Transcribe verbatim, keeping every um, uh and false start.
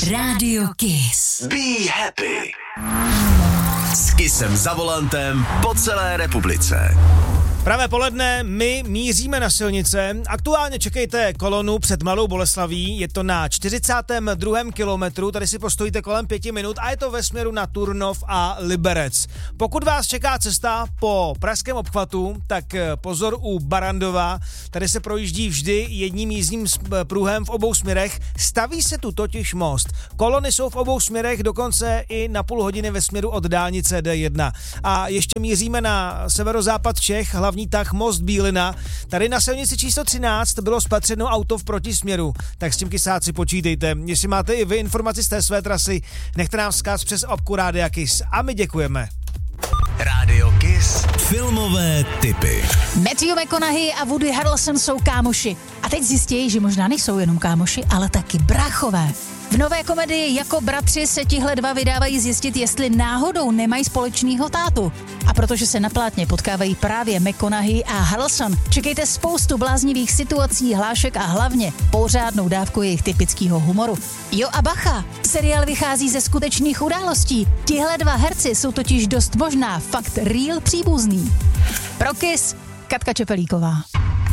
Radio Kiss. Be happy. S Kissem za volantem po celé republice. Pravé poledne my míříme na silnice. Aktuálně čekejte kolonu před Mladou Boleslaví. Je to na čtyřicátém druhém kilometru. Tady si postojíte kolem pěti minut a je to ve směru na Turnov a Liberec. Pokud vás čeká cesta po pražském obchvatu, tak pozor u Barandova. Tady se projíždí vždy jedním jízdním pruhem v obou směrech. Staví se tu totiž most. Kolony jsou v obou směrech, dokonce i na půl hodiny ve směru od dálnice D jedna. A ještě míříme na severozápad Čech, hlavní tah Most Bílina. Tady na silnici číslo třináct bylo spatřeno auto v protisměru. Tak s tím kysáci počítejte. Jestli máte i vy informaci z té své trasy, nechte nám vzkaz přes apku Rádia Kiss. A my děkujeme. Radio Kiss. Filmové tipy. Matthew McConaughey a Woody Harrelson jsou kámoši. A teď zjistí, že možná nejsou jenom kámoši, ale taky bráchové. V nové komedii Jako bratři se tihle dva vydávají zjistit, jestli náhodou nemají společného tátu. A protože se na plátně potkávají právě McConaughey a Harrelson, čekejte spoustu bláznivých situací, hlášek a hlavně pořádnou dávku jejich typického humoru. Jo a bacha, seriál vychází ze skutečných událostí. Tihle dva herci jsou totiž dost možná fakt real příbuzný. Pro Kiss, Katka Čepelíková.